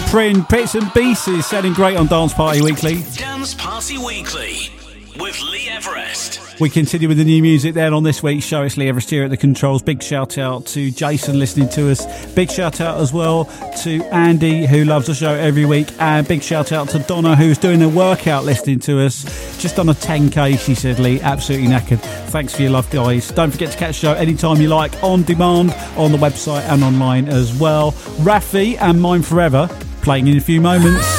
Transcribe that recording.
Prin, Bits and Pieces, sounding great on Dance Party Weekly. Dance Party Weekly with Lee Everest. We continue with the new music then on this week's show. It's Lee Everest here at the controls. Big shout out to Jason listening to us. Big shout out as well to Andy, who loves the show every week. And big shout out to Donna, who's doing a workout listening to us. Just on a 10k, she said, Lee. Absolutely knackered. Thanks for your love, guys. Don't forget to catch the show anytime you like, on demand, on the website and online as well. Raffi and Mine Forever, playing in a few moments.